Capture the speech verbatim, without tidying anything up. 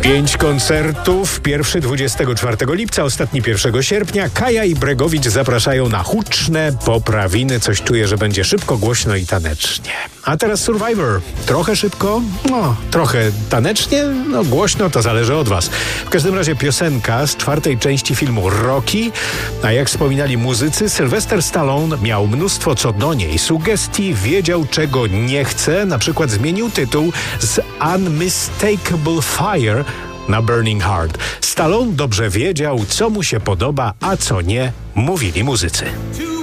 Pięć koncertów, pierwszy dwudziestego czwartego lipca, ostatni pierwszego sierpnia. Kaja i Bregowicz zapraszają na huczne poprawiny. Coś czuję, że będzie szybko, głośno i tanecznie. A teraz Survivor. Trochę szybko, no, trochę tanecznie, no głośno, to zależy od was. W każdym razie piosenka z czwartej części filmu Rocky, a jak wspominali muzycy, Sylvester Stallone miał mnóstwo co do niej sugestii, wiedział czego nie chce, na przykład zmienił tytuł z Unmistakable Fire na Burning Heart. Stallone dobrze wiedział, co mu się podoba, a co nie, mówili muzycy.